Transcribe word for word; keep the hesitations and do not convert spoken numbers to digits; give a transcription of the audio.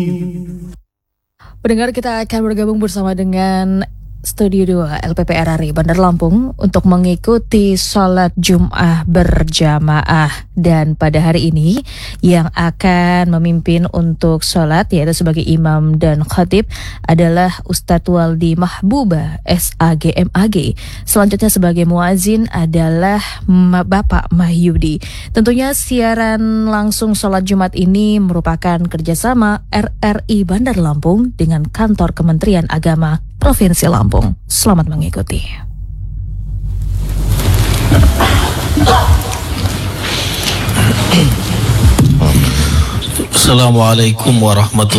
Pendengar, kita akan bergabung bersama dengan Studio dua L P P R R I Bandar Lampung untuk mengikuti sholat Jum'ah berjamaah. Dan pada hari ini yang akan memimpin untuk sholat yaitu sebagai imam dan khatib adalah Ustadz Waldi Mahbuba S A G M A G. Selanjutnya sebagai muazin adalah Bapak Mahyudi. Tentunya siaran langsung sholat Jumat ini merupakan kerjasama R R I Bandar Lampung dengan Kantor Kementerian Agama Provinsi Lampung. Selamat mengikuti. Assalamualaikum warahmatullahi